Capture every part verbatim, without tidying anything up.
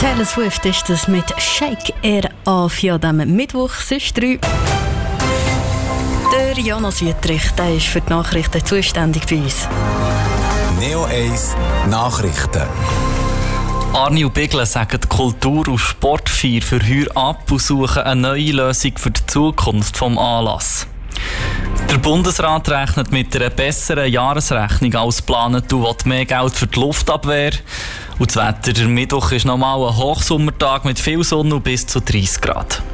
Taylor Swift ist das mit «Shake It Off». Ja, am Mittwoch ist drei. Der Jonas Wüttrich, der ist für die Nachrichten zuständig bei uns. Neo eins Nachrichten. Arni und Biglen sagen die Kultur- und Sportfeier für heuer ab und suchen eine neue Lösung für die Zukunft des Anlasses. Der Bundesrat rechnet mit einer besseren Jahresrechnung als geplant und will mehr Geld für die Luftabwehr. Und das Wetter, der Mittwoch ist nochmal ein Hochsommertag mit viel Sonne und bis zu dreißig Grad.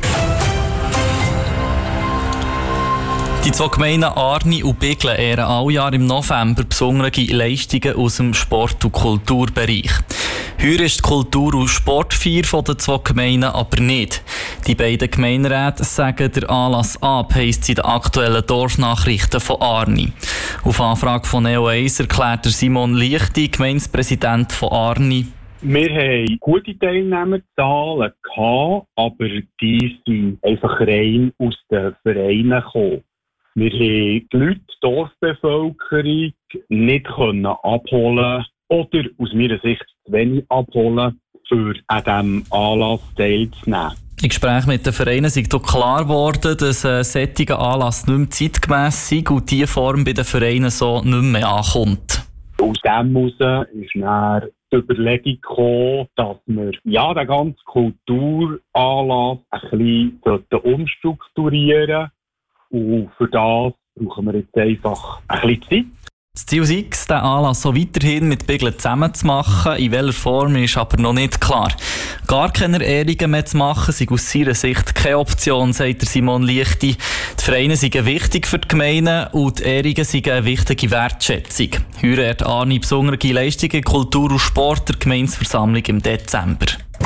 Die zwei Gemeinden Arni und Biglen ehren alle Jahr im November besondere Leistungen aus dem Sport- und Kulturbereich. Heuer ist die Kultur- und Sportfeier von den zwei Gemeinden aber nicht. Die beiden Gemeinderäte sagen der Anlass ab, heisst es in den aktuellen Dorfnachrichten von Arni. Auf Anfrage von Neo eins erklärt Simon Lichti, Gemeindepräsident von Arni. Wir hatten gute Teilnehmerzahlen, aber die sind einfach rein aus den Vereinen gekommen. Wir haben die Leute, die Dorfbevölkerung, nicht können abholen oder aus meiner Sicht zu wenig abholen, für an diesem Anlass teilzunehmen. Im Gespräch mit den Vereinen ist doch klar geworden, dass ein solcher Anlass nicht mehr zeitgemäss ist und diese Form bei den Vereinen so nicht mehr ankommt. Aus dem heraus ist dann die Überlegung gekommen, dass wir ja, den ganzen Kulturanlass ein bisschen umstrukturieren sollten. Und für das brauchen wir jetzt einfach ein bisschen Zeit. Das Ziel ist, den Anlass so weiterhin mit Biglen zusammen zu machen. In welcher Form ist aber noch nicht klar. Gar keine Ehrungen mehr zu machen, ist aus seiner Sicht keine Option, sagt Simon Lichti. Die Vereine sind wichtig für die Gemeinden und die Ehrungen sind eine wichtige Wertschätzung. Heuer hat Arni besondere Leistungen, Kultur und Sport der Gemeindeversammlung im Dezember.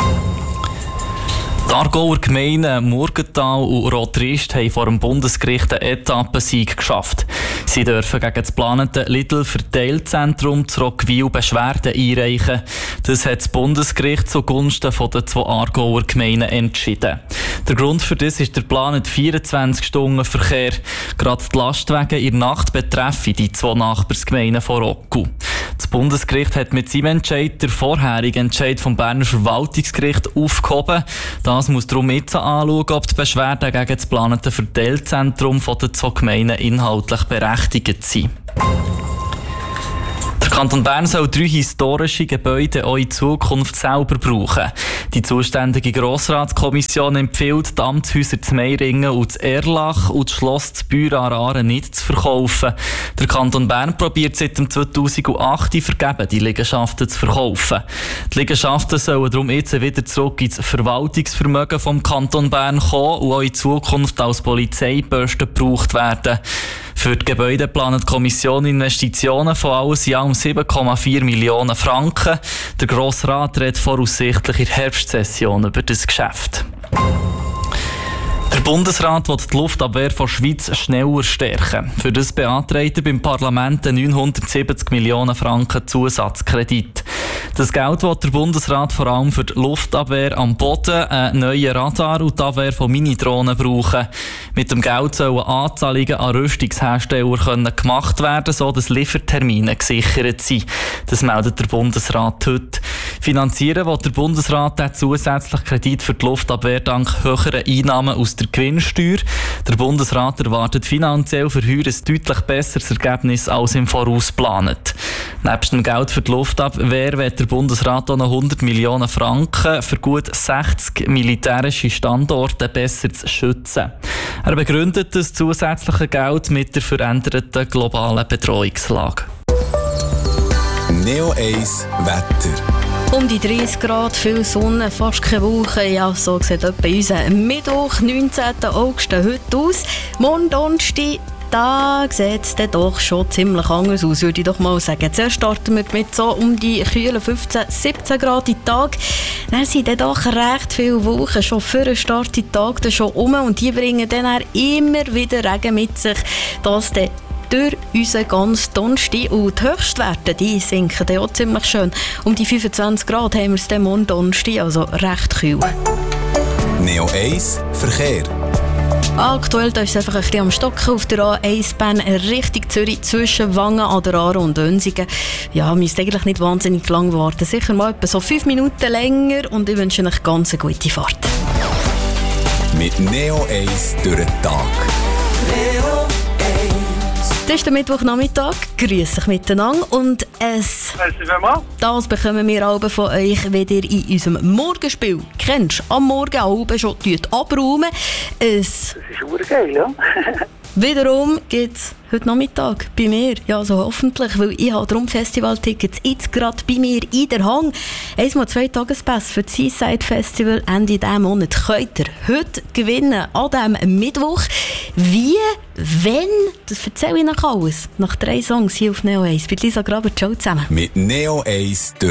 Die Aargauer Gemeinden Murgenthal und Rotrist haben vor dem Bundesgericht einen Etappensieg geschafft. Sie dürfen gegen das geplante Lidl-Verteilzentrum zu Roggwil Beschwerden einreichen. Das hat das Bundesgericht zugunsten der zwei Aargauer Gemeinden entschieden. Der Grund für das ist der geplante vierundzwanzig-Stunden-Verkehr. Gerade die Lastwagen in der Nacht betreffen die zwei Nachbarsgemeinden von Roggwil. Das Bundesgericht hat mit seinem Entscheid den vorherigen Entscheid vom Berner Verwaltungsgericht aufgehoben. Das muss darum jetzt anschauen, ob die Beschwerden gegen das geplante Verteilzentrum der zwei Gemeinden inhaltlich berechtigt sind. Der Kanton Bern soll drei historische Gebäude auch in Zukunft selber brauchen. Die zuständige Grossratskommission empfiehlt, die Amtshäuser zu Meiringen und zu Erlach und das Schloss zu Bühr-an-Aare nicht zu verkaufen. Der Kanton Bern probiert seit dem zweitausendacht vergeben, die Liegenschaften zu verkaufen. Die Liegenschaften sollen darum jetzt wieder zurück ins Verwaltungsvermögen vom Kanton Bern kommen und auch in Zukunft als Polizeiposten gebraucht werden. Für die Gebäude plant die Kommission Investitionen von alles in allem sieben Komma vier Millionen Franken. Der Grossrat redet voraussichtlich in der Herbstsession über das Geschäft. Der Bundesrat will die Luftabwehr von der Schweiz schneller stärken. Für das beantragt er beim Parlament einen neunhundertsiebzig Millionen Franken Zusatzkredit. Das Geld will der Bundesrat vor allem für die Luftabwehr am Boden, einen neuen Radar und die Abwehr von Minidrohnen brauchen. Mit dem Geld sollen Anzahlungen an Rüstungshersteller können gemacht werden, sodass Liefertermine gesichert sind. Das meldet der Bundesrat heute. Finanzieren will der Bundesrat den zusätzlichen Kredit für die Luftabwehr dank höheren Einnahmen aus der Gewinnsteuer. Der Bundesrat erwartet finanziell für heuer ein deutlich besseres Ergebnis als im Voraus geplant. Nebst dem Geld für die Luftabwehr wird der Bundesrat auch noch hundert Millionen Franken für gut sechzig militärische Standorte besser zu schützen. Er begründet das zusätzliche Geld mit der veränderten globalen Bedrohungslage. Neo eins Wetter. Um die dreißig Grad, viel Sonne, fast keine Wolken. Ja, so sieht etwa unser Mittwoch, neunzehnten August heute aus. Morgen Donnerstag, da sieht es dann doch schon ziemlich anders aus, würde ich doch mal sagen. Zuerst starten wir mit so um die kühlen fünfzehn, siebzehn Grad im Tag. Dann sind dann doch recht viele Wolken schon für den Start im Tag dann schon um und die bringen dann immer wieder Regen mit sich, dass dann durch unseren ganzen Donnerstag. Und die Höchstwerte, die sinken dann auch ziemlich schön. Um die fünfundzwanzig Grad haben wir es dann morgen Donnerstag, also recht kühl. Neo eins Verkehr. Aktuell da ist es einfach ein bisschen am Stocken auf der A eins Bahn Richtung Zürich zwischen Wangen an der Aare und Dönsigen. Ja, müsst eigentlich nicht wahnsinnig lang warten. Sicher mal etwa so fünf Minuten länger und ich wünsche euch ganz eine gute Fahrt. Mit Neo eins durch den Tag. Neo eins. Das ist der Mittwochnachmittag. Grüß euch miteinander und es... Das bekommen wir alle von euch, wenn ihr in unserem Morgenspiel kennst. Am Morgen oben schon abräumen. Es... Das ist urgeil, ja. Wiederum gibt es heute Nachmittag bei mir, ja also hoffentlich, weil ich habe darum Festivaltickets jetzt gerade bei mir in der Hand. Einmal zwei Tagespässe für das Seaside Festival Ende diesem Monat könnt ihr heute gewinnen, an diesem Mittwoch. Wie, wenn, das erzähle ich noch alles, nach drei Songs hier auf Neo eins. Mit Lisa Graber, ciao zusammen. Mit Neo eins durch